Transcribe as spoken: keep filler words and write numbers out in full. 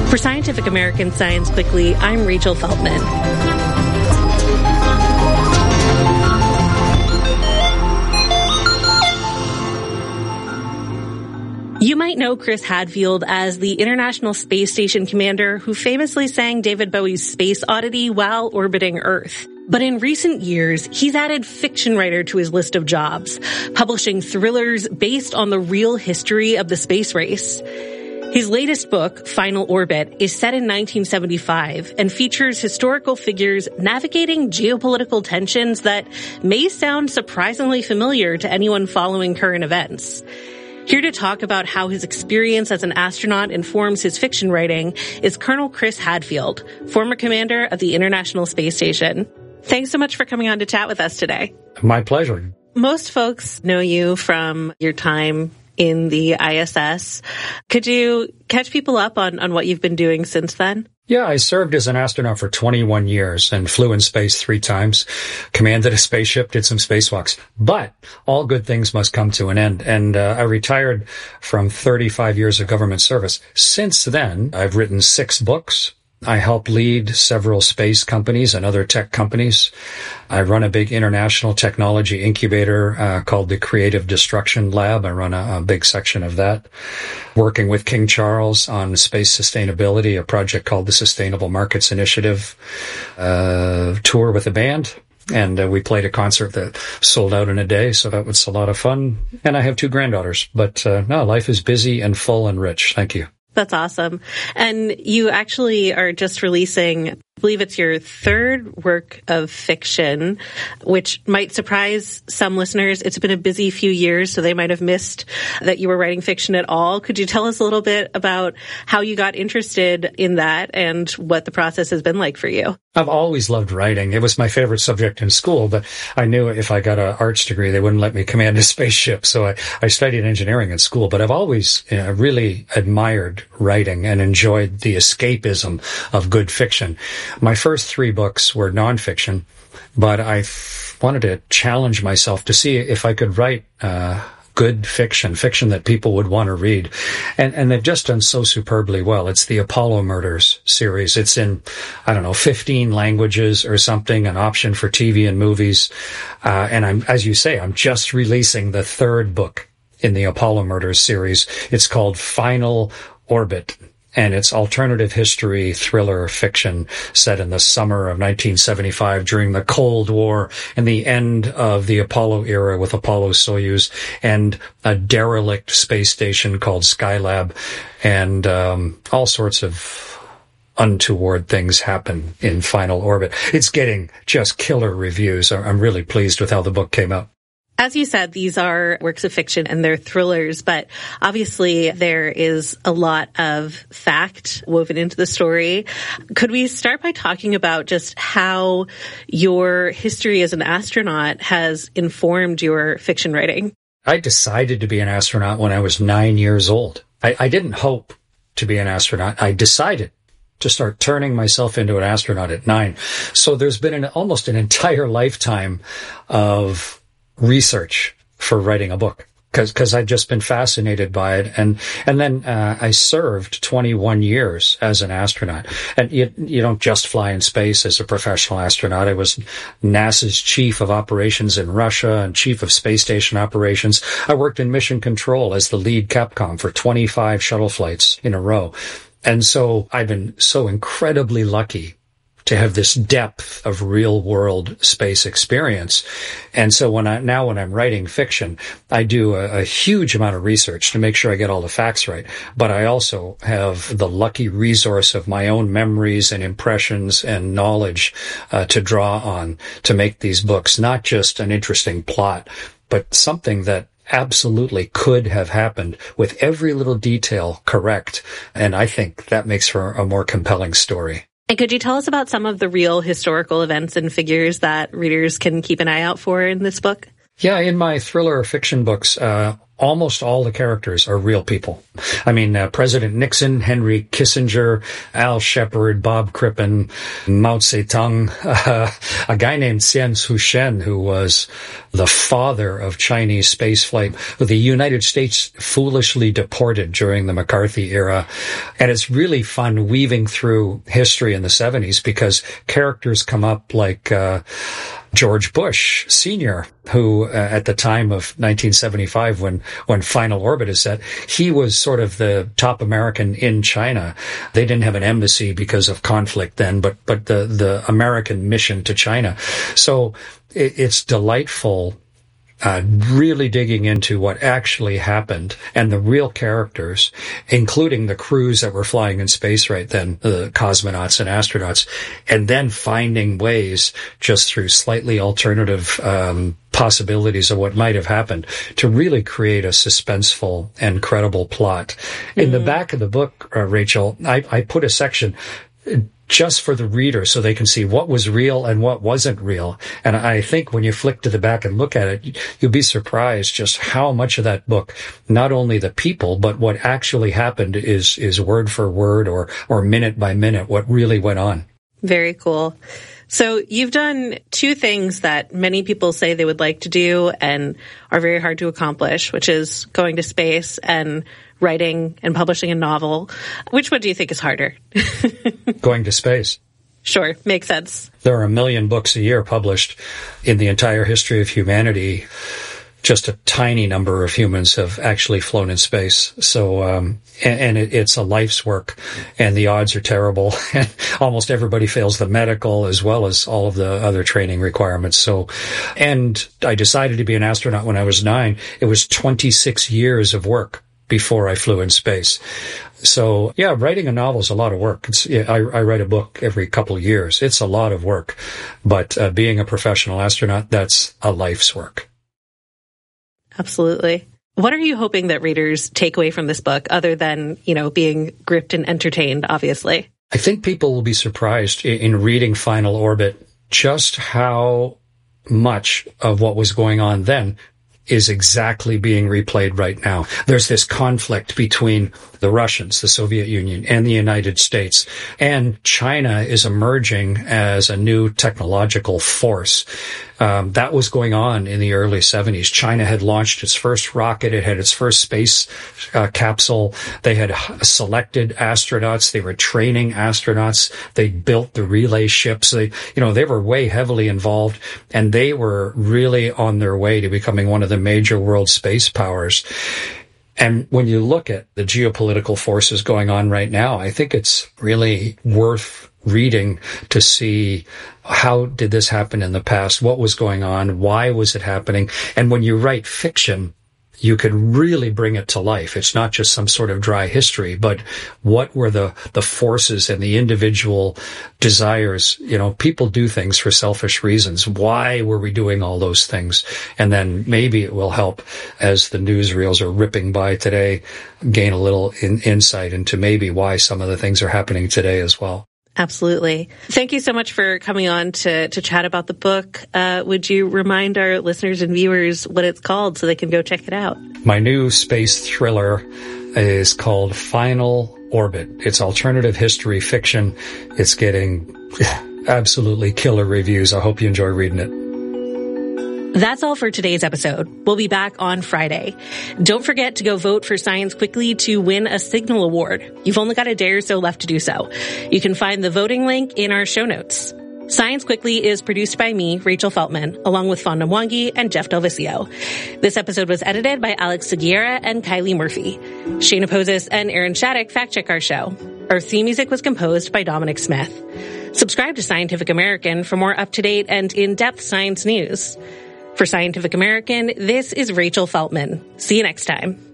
For Scientific American Science Quickly, I'm Rachel Feltman. You might know Chris Hadfield as the International Space Station commander who famously sang David Bowie's Space Oddity while orbiting Earth. But in recent years, he's added fiction writer to his list of jobs, publishing thrillers based on the real history of the space race. His latest book, Final Orbit, is set in nineteen seventy-five and features historical figures navigating geopolitical tensions that may sound surprisingly familiar to anyone following current events. Here to talk about how his experience as an astronaut informs his fiction writing is Colonel Chris Hadfield, former commander of the International Space Station. Thanks so much for coming on to chat with us today. My pleasure. Most folks know you from your time in the I S S. Could you catch people up on, on what you've been doing since then? Yeah, I served as an astronaut for twenty-one years and flew in space three times, commanded a spaceship, did some spacewalks. But all good things must come to an end. And uh, I retired from thirty-five years of government service. Since then, I've written six books. I help lead several space companies and other tech companies. I run a big international technology incubator uh, called the Creative Destruction Lab. I run a, a big section of that. Working with King Charles on space sustainability, a project called the Sustainable Markets Initiative. Uh, tour with a band. And uh, we played a concert that sold out in a day, so that was a lot of fun. And I have two granddaughters. But uh, no, life is busy and full and rich. Thank you. That's awesome. And you actually are just releasing, I believe it's your third work of fiction, which might surprise some listeners. It's been a busy few years, so they might have missed that you were writing fiction at all. Could you tell us a little bit about how you got interested in that and what the process has been like for you? I've always loved writing. It was my favorite subject in school, but I knew if I got an arts degree, they wouldn't let me command a spaceship. So I, I studied engineering in school, but I've always you know, really admired writing and enjoyed the escapism of good fiction. My first three books were nonfiction, but I f- wanted to challenge myself to see if I could write uh good fiction, fiction that people would want to read. And, and they've just done so superbly well. It's the Apollo Murders series. It's in, I don't know, fifteen languages or something, an option for T V and movies. Uh, and I'm, as you say, I'm just releasing the third book in the Apollo Murders series. It's called Final Orbit. And it's alternative history, thriller fiction set in the summer of nineteen seventy-five during the Cold War and the end of the Apollo era with Apollo-Soyuz and a derelict space station called Skylab. And um, all sorts of untoward things happen in Final Orbit. It's getting just killer reviews. I'm really pleased with how the book came out. As you said, these are works of fiction and they're thrillers, but obviously there is a lot of fact woven into the story. Could we start by talking about just how your history as an astronaut has informed your fiction writing? I decided to be an astronaut when I was nine years old. I, I didn't hope to be an astronaut. I decided to start turning myself into an astronaut at nine. So there's been an, almost an entire lifetime of research for writing a book because because I'd just been fascinated by it. And and then uh, I served twenty-one years as an astronaut. And you, you don't just fly in space as a professional astronaut. I was NASA's chief of operations in Russia and chief of space station operations. I worked in mission control as the lead Capcom for twenty-five shuttle flights in a row. And so I've been so incredibly lucky to have this depth of real world space experience. And so when I, now when I'm writing fiction, I do a, a huge amount of research to make sure I get all the facts right. But I also have the lucky resource of my own memories and impressions and knowledge uh, to draw on to make these books not just an interesting plot, but something that absolutely could have happened with every little detail correct. And I think that makes for a more compelling story. And could you tell us about some of the real historical events and figures that readers can keep an eye out for in this book? Yeah, in my thriller fiction books, uh, almost all the characters are real people. I mean, uh, President Nixon, Henry Kissinger, Al Shepard, Bob Crippen, Mao Zedong, uh, a guy named Xian Zhushen, who was the father of Chinese spaceflight, who the United States foolishly deported during the McCarthy era. And it's really fun weaving through history in the seventies because characters come up like uh George Bush Senior, who uh, at the time of nineteen seventy-five, when, when Final Orbit is set, he was sort of the top American in China. They didn't have an embassy because of conflict then, but, but the, the American mission to China. So it, it's delightful Uh, really digging into what actually happened and the real characters, including the crews that were flying in space right then, the cosmonauts and astronauts, and then finding ways just through slightly alternative um, possibilities of what might have happened to really create a suspenseful and credible plot. Mm-hmm. In the back of the book, uh, Rachel, I, I put a section just for the reader so they can see what was real and what wasn't real. And I think when you flick to the back and look at it, you'll be surprised just how much of that book, not only the people, but what actually happened is, is word for word or, or minute by minute what really went on. Very cool. So you've done two things that many people say they would like to do and are very hard to accomplish, which is going to space and writing and publishing a novel. Which one do you think is harder? Going to space. Sure, makes sense. There are a million books a year published in the entire history of humanity. Just a tiny number of humans have actually flown in space. So, um, and, and it, it's a life's work, and the odds are terrible. And almost everybody fails the medical as well as all of the other training requirements. So, and I decided to be an astronaut when I was nine. It was twenty-six years of work before I flew in space. So, yeah, writing a novel is a lot of work. It's, I, I write a book every couple of years. It's a lot of work. But uh, being a professional astronaut, that's a life's work. Absolutely. What are you hoping that readers take away from this book, other than, you know, being gripped and entertained, obviously? I think people will be surprised in, in reading Final Orbit just how much of what was going on then is exactly being replayed right now. There's this conflict between the Russians, the Soviet Union, and the United States. And China is emerging as a new technological force. Um, that was going on in the early seventies. China had launched its first rocket. It had its first space uh, capsule. They had selected astronauts. They were training astronauts. They built the relay ships. They, you know, they were way heavily involved, and they were really on their way to becoming one of the major world space powers. And when you look at the geopolitical forces going on right now, I think it's really worth reading to see how did this happen in the past, what was going on, why was it happening. And when you write fiction, you can really bring it to life. It's not just some sort of dry history, but what were the, the forces and the individual desires? You know, people do things for selfish reasons. Why were we doing all those things? And then maybe it will help, as the newsreels are ripping by today, gain a little in, insight into maybe why some of the things are happening today as well. Absolutely. Thank you so much for coming on to, to chat about the book. Uh, would you remind our listeners and viewers what it's called so they can go check it out? My new space thriller is called Final Orbit. It's alternative history fiction. It's getting absolutely killer reviews. I hope you enjoy reading it. That's all for today's episode. We'll be back on Friday. Don't forget to go vote for Science Quickly to win a Signal Award. You've only got a day or so left to do so. You can find the voting link in our show notes. Science Quickly is produced by me, Rachel Feltman, along with Fonda Mwangi and Jeff Del Vicio. This episode was edited by Alex Seguiera and Kylie Murphy. Shayna Pozis and Aaron Shattuck fact-check our show. Our theme music was composed by Dominic Smith. Subscribe to Scientific American for more up-to-date and in-depth science news. For Scientific American, this is Rachel Feltman. See you next time.